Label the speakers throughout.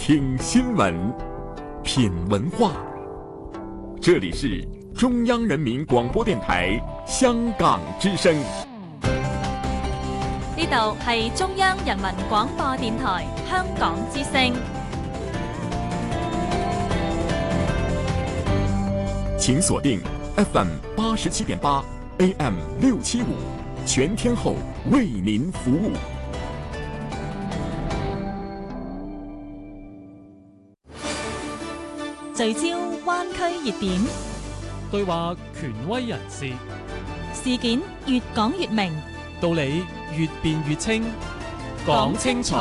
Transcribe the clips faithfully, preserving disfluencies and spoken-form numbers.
Speaker 1: 听新闻，品文化。这里是中央人民广播电台香港之聲。
Speaker 2: 呢度係中央人民廣播電台香港之聲。
Speaker 1: 請鎖定 F M 八十七點八 A M 六七五，全天候為您服務。
Speaker 2: 聚焦灣區熱點，
Speaker 3: 對話權威人士，
Speaker 2: 事件越講越明，
Speaker 3: 道理越辯越清，講清楚。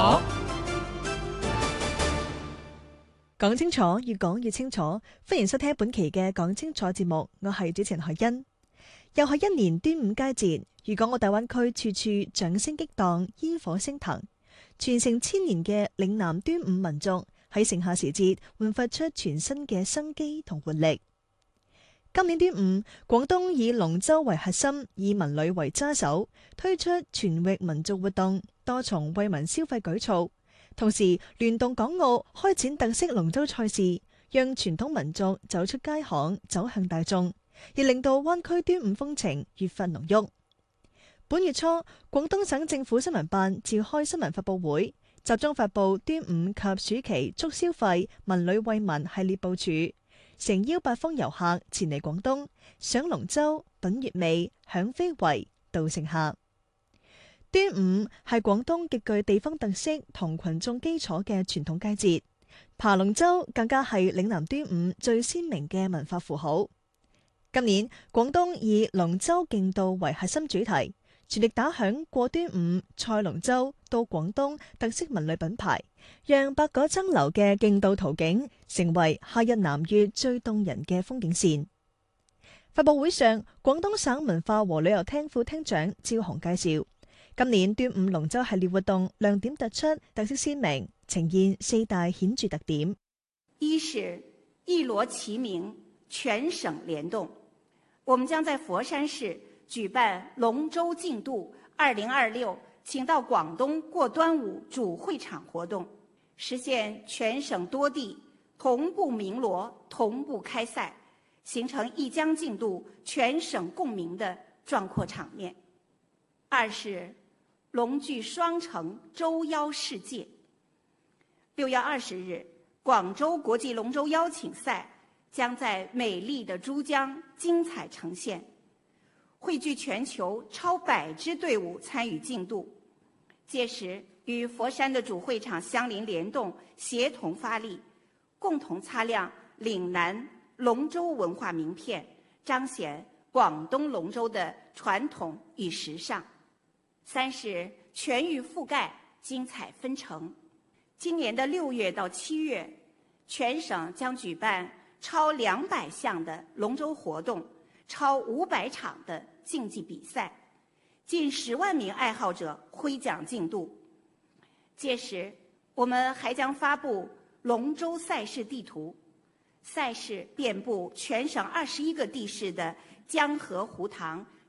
Speaker 4: 講清楚，越講越清楚。歡迎收聽本期嘅講清楚節目，我係主持人海欣。又係一年端午佳節，粵港澳大灣區處處掌聲激盪，煙火升騰，傳承千年嘅嶺南端午民俗喺盛夏時節煥發出全新嘅生機同活力。今年端午，廣東以龍舟為核心，以文旅為揸手，推出全域民族活動，多重惠民消費舉措。同時聯動港澳開展特色龍舟賽事，讓傳統民族走出街巷，走向大眾，亦令到灣區端午風情越發濃郁。本月初，廣東省政府新聞辦召開新聞發佈會，集中發佈端午及暑期促消費文旅惠民系列部署，誠邀八方遊客前嚟廣東賞龍舟、品月味、享非遺、度盛夏。端午係廣東極具地方特色同群眾基礎嘅傳統佳節，爬龍舟更加係嶺南端午最鮮明嘅文化符號。今年廣東以龍舟競渡為核心主題，全力打響過端午賽龍舟到廣東特色文旅品牌，讓百舸爭流嘅競渡途徑成為夏日南粵最動人嘅風景線。發佈會上，廣東省文化和旅遊廳副廳長趙紅介紹，今年端午龍舟系列活動亮點突出，特色鮮明，呈現四大顯著特點。
Speaker 5: 一是一鑼齊鳴，全省聯動。我們將在佛山市舉辦龍舟競渡二零二六，請到廣東過端午主會場活動，實現全省多地同步鳴鑼、同步開賽，形成一江競渡、全省共鳴的壯闊場面。二是龍踞雙城，舟邀世界。六月二十日，廣州國際龍舟邀請賽將在美麗的珠江精彩呈現，匯聚全球超百支隊伍參與競渡。屆時，與佛山的主會場相鄰聯動，協同發力，共同擦亮嶺南龍舟文化名片，彰顯廣東龍舟的傳統與時尚。三是全域覆蓋，精彩紛呈。今年的六月到七月，全省將舉辦超兩百項的龍舟活動，超五百場的競技比賽，近十萬名愛好者揮槳競渡。屆時，我們還將發布龍舟賽事地圖，賽事遍佈全省二十一個地市的江河湖塘、